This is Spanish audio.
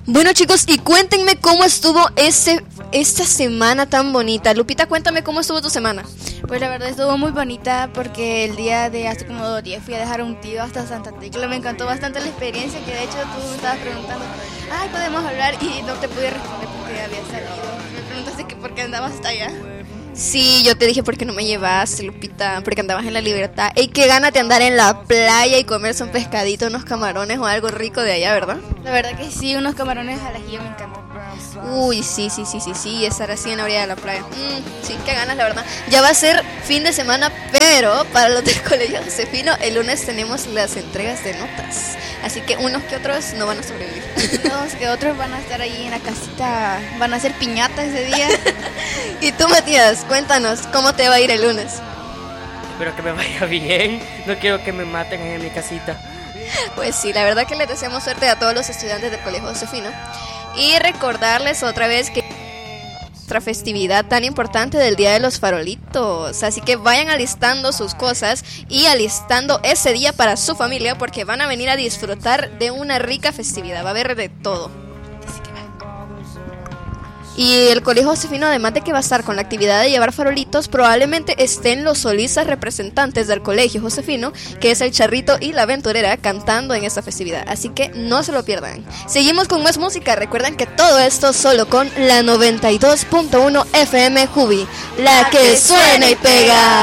Bueno, chicos, y cuéntenme cómo estuvo esta semana tan bonita. Lupita, cuéntame cómo estuvo tu semana. Pues la verdad estuvo muy bonita porque el día de hace como 2 días fui a dejar a un tío hasta Santa Tecla. Me encantó bastante la experiencia, que de hecho tú me estabas preguntando, ay, podemos hablar, y no te pude responder porque había salido. Me preguntaste que por qué andabas hasta allá. Sí, yo te dije por qué no me llevaste, Lupita, porque andabas en La Libertad. Ey, qué gana de andar en la playa y comerse un pescadito, unos camarones o algo rico de allá, ¿verdad? La verdad que sí, unos camarones al ajillo me encantan. Uy, sí, estar así en la orilla de la playa. Sí, qué ganas, la verdad. Ya va a ser fin de semana, pero para los del Colegio Josefino, el lunes tenemos las entregas de notas. Así que unos que otros no van a sobrevivir. Unos que otros van a estar ahí en la casita, van a hacer piñata ese día. Y tú, Matías, cuéntanos, ¿cómo te va a ir el lunes? Espero que me vaya bien. No quiero que me maten ahí en mi casita. Pues sí, la verdad que les deseamos suerte a todos los estudiantes del Colegio Josefino. Y recordarles otra vez que nuestra festividad tan importante del Día de los Farolitos. Así que vayan alistando sus cosas y alistando ese día para su familia, porque van a venir a disfrutar de una rica festividad. Va a haber de todo. Y el Colegio Josefino, además de que va a estar con la actividad de llevar farolitos, probablemente estén los solistas representantes del Colegio Josefino, que es el Charrito y la Aventurera, cantando en esta festividad. Así que no se lo pierdan. Seguimos con más música. Recuerden que todo esto solo con la 92.1 FM Jubi, la que suena y pega.